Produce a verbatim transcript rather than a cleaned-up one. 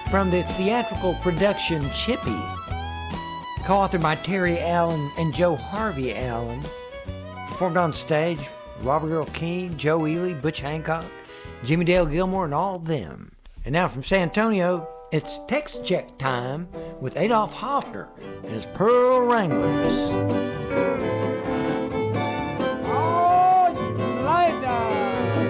from the theatrical production Chippy, co-authored by Terry Allen and Joe Harvey Allen. Performed on stage, Robert Earl Keen, Joe Ely, Butch Hancock, Jimmy Dale Gilmore, and all of them. And now from San Antonio, it's text check time with Adolph Hoffner and his Pearl Wranglers.